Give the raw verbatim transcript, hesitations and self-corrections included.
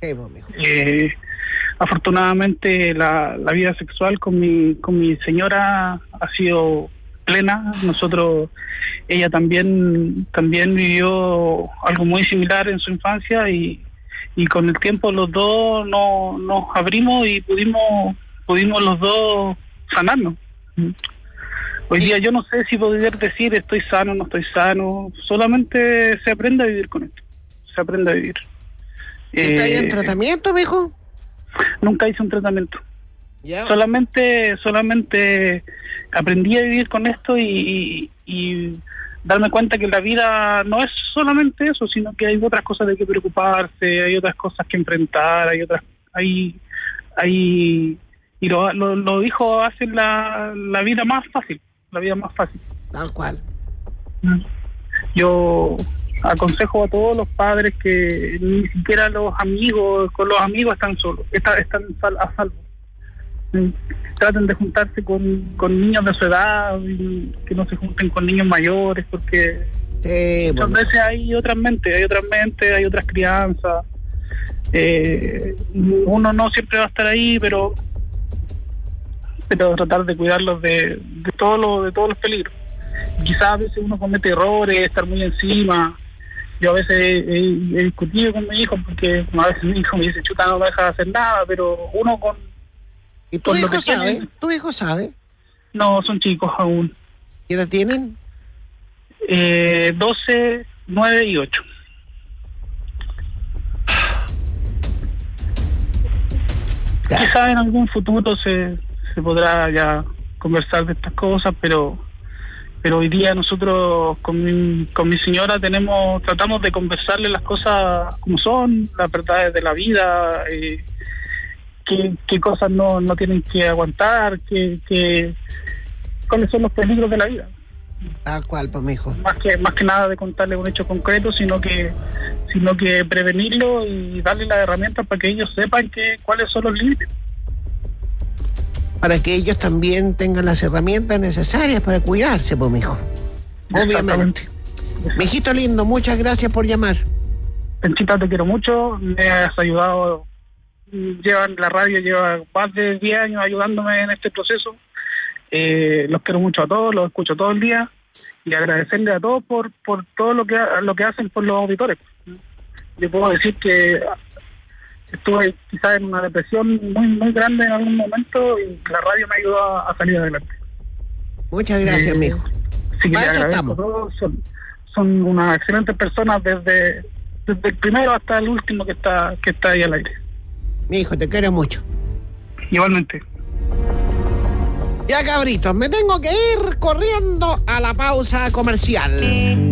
Sí, pues, mijo. Eh, afortunadamente la, la vida sexual con mi con mi señora ha sido plena. Nosotros, ella también también vivió algo muy similar en su infancia y, y con el tiempo los dos no, nos abrimos y pudimos pudimos los dos sanarnos. Hoy día yo no sé si poder decir estoy sano o no estoy sano, solamente se aprende a vivir con esto, se aprende a vivir. ¿Está ahí en Eh, tratamiento, mijo? Nunca hice un tratamiento. Ya. Solamente, solamente aprendí a vivir con esto y, y, y darme cuenta que la vida no es solamente eso, sino que hay otras cosas de que preocuparse, hay otras cosas que enfrentar, hay otras, hay, hay y lo, lo, los hijos hacen la, la vida más fácil, la vida más fácil. Tal cual. Yo aconsejo a todos los padres que ni siquiera los amigos, con los amigos están solos, están, están a salvo. Traten de juntarse con, con niños de su edad, y que no se junten con niños mayores, porque Sí, muchas bueno. veces hay otras mentes, hay otras mentes, hay otras crianzas. Eh, uno no siempre va a estar ahí, pero pero tratar de cuidarlos de, de todos los de todos los peligros. Quizás a veces uno comete errores, estar muy encima. Yo a veces he, he- he discutido con mi hijo porque a veces mi hijo me dice, chuta, no me deja hacer nada, pero uno con... ¿Y tu con lo hijo que sabe? tienen- ¿Tu hijo sabe? No, son chicos aún. ¿Qué edad tienen? Eh, doce, nueve y ocho. Ya. Quizás en algún futuro se, se podrá ya conversar de estas cosas, pero pero hoy día nosotros con mi, con mi señora tenemos tratamos de conversarle las cosas como son, las verdades de la vida, eh, qué, qué cosas no, no tienen que aguantar, qué, qué, cuáles son los peligros de la vida. Tal cual, pues, mijo. Más que más que nada de contarle un hecho concreto, sino que sino que prevenirlo y darle las herramientas para que ellos sepan que cuáles son los límites. Para que ellos también tengan las herramientas necesarias para cuidarse, pues, mijo. Obviamente. Exactamente. Mijito lindo, muchas gracias por llamar. Penchita, te quiero mucho, me has ayudado, llevan la radio, lleva más de diez años ayudándome en este proceso. Eh, los quiero mucho a todos, los escucho todo el día y agradecerle a todos por por todo lo que lo que hacen por los auditores. Yo puedo decir que estuve quizás en una depresión muy muy grande en algún momento y la radio me ayudó a, a salir adelante. Muchas gracias, Eh, mijo. Así que Para les eso agradezco estamos. a todos, son, son unas excelentes personas desde, desde el primero hasta el último que está que está ahí al aire. Mijo, te quiero mucho. Igualmente. Ya, cabritos, me tengo que ir corriendo a la pausa comercial.